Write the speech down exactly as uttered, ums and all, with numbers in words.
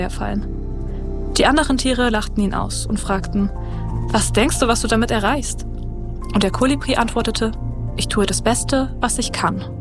fallen. Die anderen Tiere lachten ihn aus und fragten, was denkst du, was du damit erreichst? Und der Kolibri antwortete, ich tue das Beste, was ich kann.